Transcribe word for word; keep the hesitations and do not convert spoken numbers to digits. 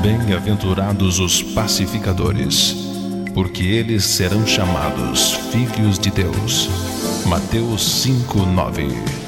Bem-aventurados os pacificadores, porque eles serão chamados filhos de Deus. Mateus cinco, nove.